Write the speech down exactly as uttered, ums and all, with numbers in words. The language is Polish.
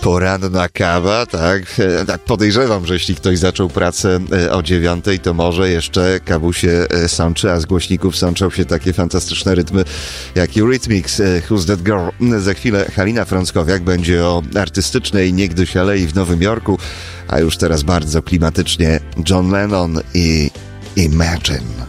poranna kawa, tak? Tak podejrzewam, że jeśli ktoś zaczął pracę o dziewiątej, to może jeszcze kawusie sączy, a z głośników sączą się takie fantastyczne rytmy jak Eurythmics, Who's That Girl? Za chwilę Halina Frąckowiak będzie o artystycznej niegdyś alei w Nowym Jorku, a już teraz bardzo klimatycznie John Lennon i Imagine.